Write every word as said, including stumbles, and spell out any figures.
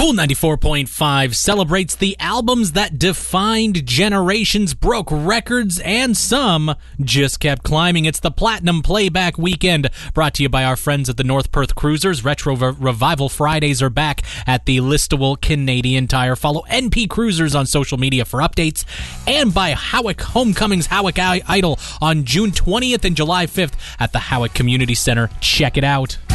Cool ninety-four point five celebrates the albums that defined generations, broke records, and some just kept climbing. It's the Platinum Playback Weekend, brought to you by our friends at the North Perth Cruisers. Retro Re- Revival Fridays are back at the Listowel Canadian Tire. Follow N P Cruisers on social media for updates, and by Howick Homecomings Howick I- Idol on June twentieth and July fifth at the Howick Community Center. Check it out.